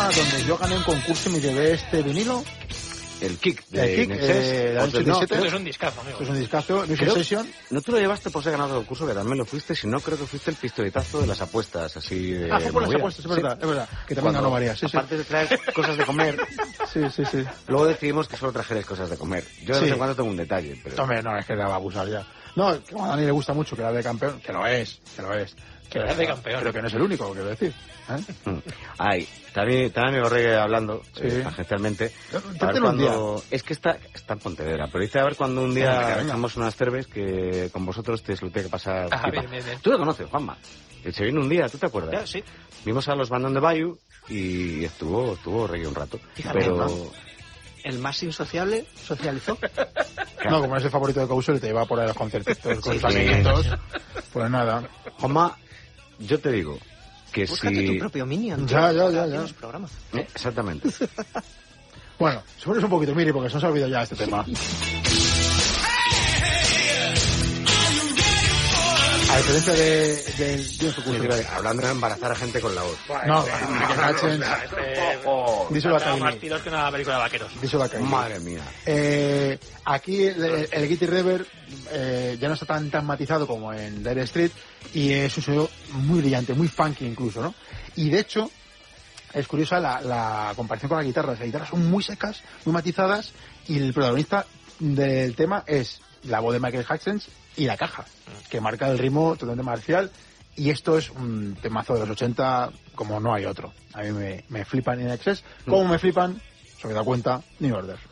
donde yo gané un concurso y me llevé este vinilo. El Kick El Kick, del año 87. Esto es un discazo, amigo. Esto es un discazo, Mission Session. No te lo llevaste por ser ganador del concurso, que también lo fuiste, sino creo que fuiste el pistoletazo de las apuestas, así de Fue por las movida. apuestas, es verdad. Que también ganó varias, aparte de traer cosas de comer, sí. luego decidimos que solo trajeres cosas de comer. Yo de vez en cuando tengo un detalle, pero... Hombre, no, es que le va a abusar ya. No, que a Dani le gusta mucho que la de campeón, que lo es. Que la de campeón. Pero que no es el único, quiero decir. Ay, también amigo Reggae hablando, tangencialmente. Es que está en Pontevedra, pero dice a ver cuando un día dejamos unas cervezas que con vosotros te lo tiene que pasar. Bien. Tú lo conoces, Juanma. Se vino un día, ¿tú te acuerdas? Ya, sí. Vimos a los Bandón de Bayu y estuvo Reggae un rato. Fíjate, pero... ¿no? El más insociable socializó. Claro. No, como es el favorito de Couso y te lleva por ahí a los conciertitos con sus amiguitos. Pues nada. Juanma, yo te digo que búscate tu propio Minion. Ya. Exactamente. Bueno, subimos un poquito, Miri, porque se nos ha olvidado ya este tema. A diferencia del hablando de embarazar a gente con la voz. No, díselo a más tiros que una película de vaqueros. Díselo a Kaili. Madre mía. Aquí el Gitty Reverb ya no está tan matizado como en Dire Street y es un sonido muy brillante, muy funky incluso, ¿no? Y de hecho es curiosa la comparación con las guitarras. Las guitarras son muy secas, muy matizadas y el protagonista del tema es la voz de Michael Hutchence y la caja, que marca el ritmo totalmente marcial. Y esto es un temazo de los 80 como no hay otro. A mí me flipan In Excess, como me flipan, se me da cuenta, New Order.